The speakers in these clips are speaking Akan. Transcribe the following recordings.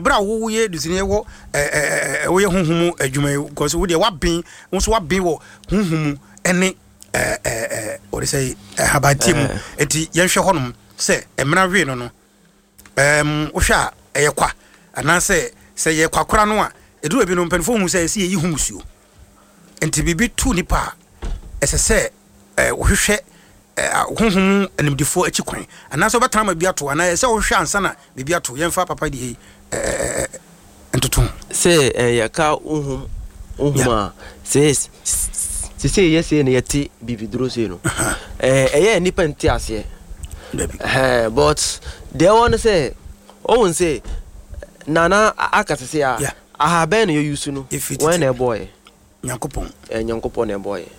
bra wo ye dusini wo wo ye honhom adwuma because wo de wabin wo so wabin wo honhom ene what they say habatim enti yenhwe honom se emra we no wo hwa eyekwa ana se ye kwakora no a edu ebi no mpanfo hu se ye humusuo enti bibi tu nipa esese wo hwehwe honhom animdifo akikwan ana so betama bi ato ana se wo hwe ansa na bibi ato yemfa papa di entoto se yaka honhom se yes ne yati bibi duro se no nipa nti ase but they want say won say nana akasese a ahaben yo use no when a boy nyankopon e boy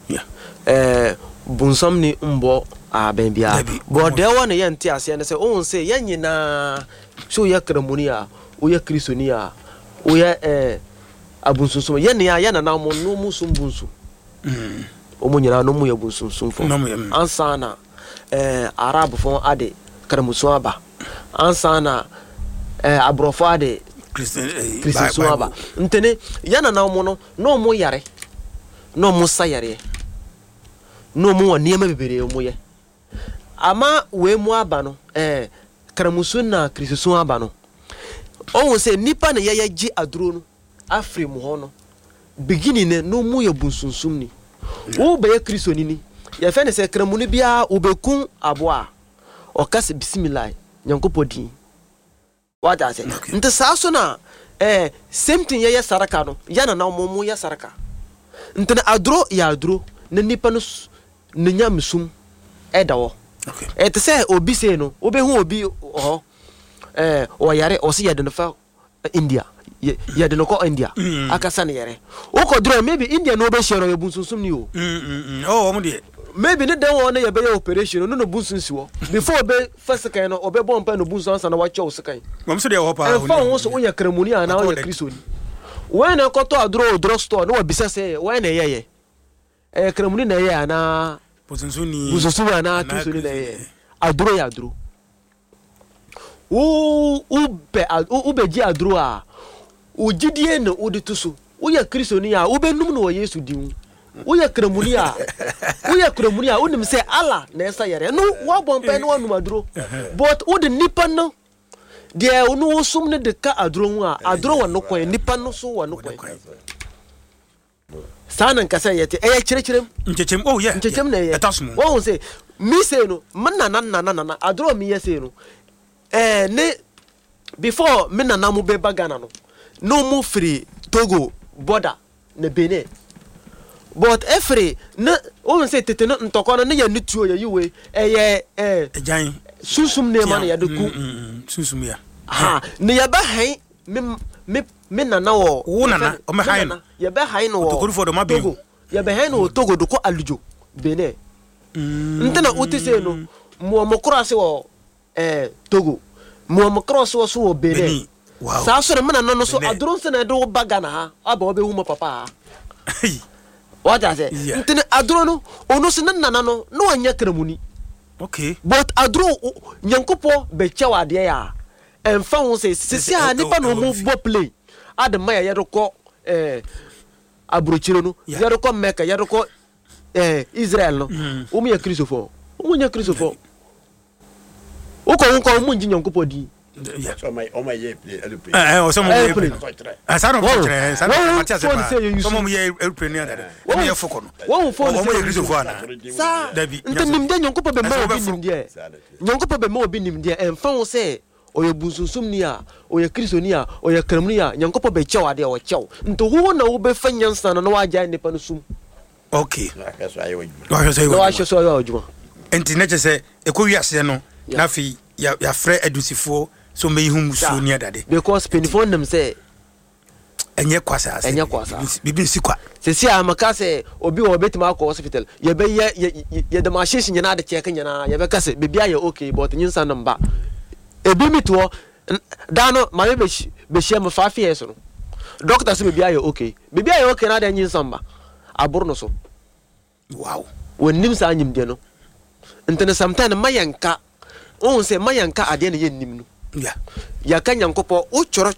bunsam ni mbo ahaben bia but they want ye nti ase ne say won say yanyina so ya kramuni a o ya kristoni a o ya abunsunsun ye ne ya nana mo no musum bunsu omo nyina no mu ya bunsunsun fo ansana arab fo ade kramusu aba ansana abrofo ade Christian aba ntene yana na omo no mo yare no mo sayare no mo niema bebere omo ye ama we mu aba no kramusu na Christian aba no o se nipa na ye gi aduro no afri mu ho no beginning ne no mu ye bunsunsum ni wo be ye Christian ni ye fe ne se kramuni bia obekun aboa o kase bismillah nyankopodi what I say nte saso na same thing ye saraka no yana na omomu ye saraka nte na adro ya adro na nipa no ne nyamsum edawo te say obi say no obehu obi o yare o se ye de no fa India ye de no ko India akasa ne yare o ko dro maybe India no be share yo bunsunsum ni o omo de maybe ne den won na ye be operation no bunsunsi wo before be first kind no obe bompa no bunsunsa na wa chew sekan mom so de ho pa ho fa won so onya kramuni ana o ya kristoni when na koto adro drugstore no wa bisa say when na ye kramuni na ye ana bunsunsu ana kristoni na ye adro ya adro ube ji adro a ujidie na odituso o ya kristoni a obenum no Yesu diwu Uya kremunia unim say Allah na esa yare no wa bompa no anu maduro but wo de nipa no de unu usum ne de ka aduro hu a aduro wa no kwen nipa no so wa no kwen sanan ka say yete kirecirem nchechem oh yeah nchechem na ye etasmu wo say mi say no manana aduro mi ye say no ne before me nana mu be bagana no mu free Togo border ne Benin but every na o say tete no ntoko no ya nutuo ya yiwe ejan susum ne ma na ya de ku susum ya ne ya ba han me nana wo nana o me han ya ba han wo Togo for do ma be ya ba han wo Togo do ko alujo Benin ntena uti say no mo cross wo Togo mo cross wo so Benin wow sa so me nana no so adron se na do bagana ha aba obe hu mo papa what I say ntene adro no ono se nana no anya kramuni okay but adro nyankopo be chewa de ya emfa won say sisi a nipa no mo bo play adema ya yedoko abrochiro no yedoko Mecca yedoko Israel no o mu ya Christopher o nya Christopher o ko mu nji nyankopo di yeah so my yeah so mo asa no portrait asa no Matias so mo ye airplane ada o me foko no wo phone o mo ye Christopher na sa ntim de nyankopo be ma obi nim de nyankopo be ma obi nim de emfa wo say o ye bunsunsum ni a o ye kristoni a o ye kramni a nyankopo be chew ade o chew nto ho na wo be fanyansa na wa ja nipa no sum okay wa so ayo ojuma enti na che eko wiase no na fi ya frɛ adusifo so me hum so ni adade because penifon them say enye kwasa bibi sikwa sesi amaka say obi wo betima akọ hospital ye be ye de machine nyina de check nyina ye be kase bibi aye okay but nyinsa no mba ebi mitwo dano ma be hia me 5 years no doctor say bibi aye okay na de nyinsa mba aburu no so wow wonim sa anyim de no ntene sometimes mayanka on se mayanka ade na yennim no ya ya ka nyankopo o choro